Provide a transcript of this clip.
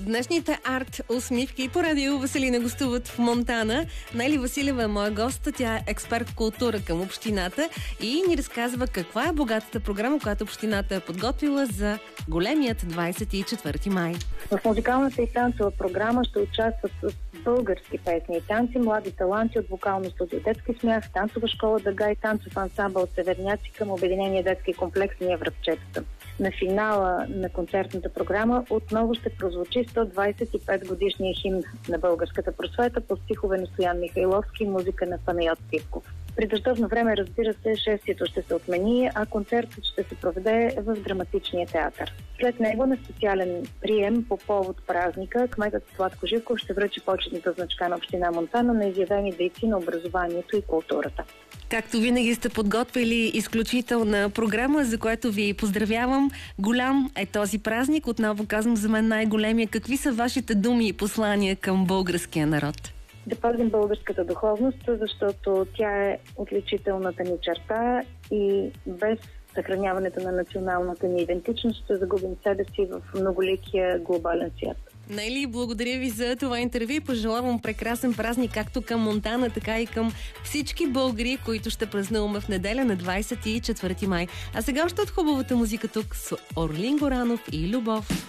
днешните арт усмивки по радио Веселина гостуват в Монтана. Нели Василева е моя гост, тя е експерт в култура към общината и ни разказва каква е богатата програма, която общината е подготвила за големият 24 май. В музикалната и танцова програма ще участват с български песни и танци, млади таланти от вокално студио Детски смях, танцова школа Дъга и танцов ансамбъл от Северняци към Обединение детски комплекс Ние връбчетата. На финала на концертната програма отново ще прозвучи 125 годишния химн на българската просвета по стихове на Стоян Михайловски и музика на Панайот Ципков. При дъждовно време, разбира се, шествието ще се отмени, а концертът ще се проведе в драматичния театър. След него на специален прием по повод празника кметът Владко Живков ще връчи почетната значка на община Монтана на изявени дейци на образованието и културата. Както винаги сте подготвили изключителна програма, за което ви поздравявам. Голям е този празник. Отново казвам, за мен най-големия. Какви са вашите думи и послания към българския народ? Да пазим българската духовност, защото тя е отличителната ни черта и без съхраняването на националната ни идентичност ще загубим себе си в многоликия глобален свят. Нели, благодаря ви за това интервю и пожелавам прекрасен празник както към Монтана, така и към всички българи, които ще празнуваме в неделя на 24 май. А сега още от хубавата музика тук с Орлин Горанов и Любов.